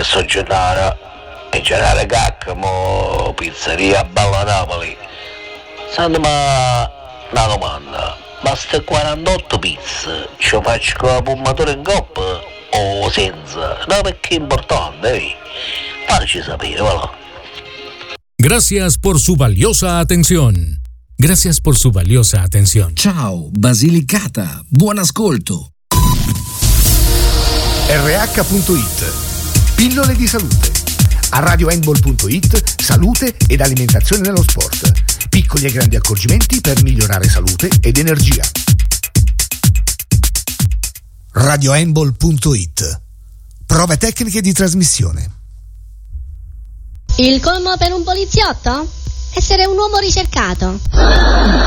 so Gennaro, e Gennaro Caccamo, pizzeria Bella Napoli. Senti, ma una domanda, ma ste 48 pizze ci faccio con la pommatura in coppa o senza? No, perché è importante, Fateci sapere, voilà. Gracias por su valiosa atención. Gracias por su valiosa atención. Ciao, Basilicata, buon ascolto. RH.it, pillole di salute. A radiohandball.it, salute ed alimentazione nello sport. Piccoli e grandi accorgimenti per migliorare salute ed energia. radiohandball.it, prove tecniche di trasmissione. Il colmo per un poliziotto? Essere un uomo ricercato.